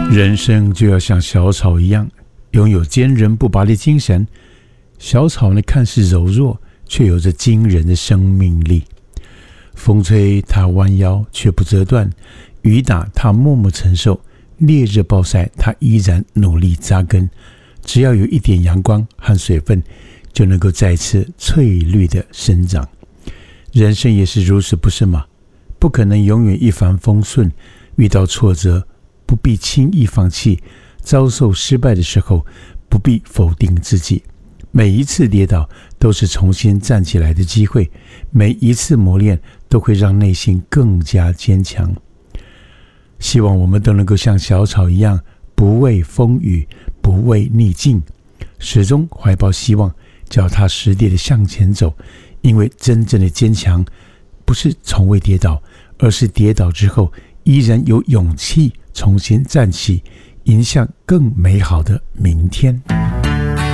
人生就要像小草一样，拥有坚韧不拔的精神。小草呢，看似柔弱，却有着惊人的生命力。风吹它弯腰，却不折断；雨打它默默承受，烈日暴晒它依然努力扎根。只要有一点阳光和水分，就能够再次翠绿的生长。人生也是如此，不是吗？不可能永远一帆风顺，遇到挫折不必轻易放弃，遭受失败的时候不必否定自己。每一次跌倒都是重新站起来的机会，每一次磨练都会让内心更加坚强。希望我们都能够像小草一样，不畏风雨，不畏逆境，始终怀抱希望，脚踏实地的向前走。因为真正的坚强不是从未跌倒，而是跌倒之后依然有勇气重新站起，迎向更美好的明天。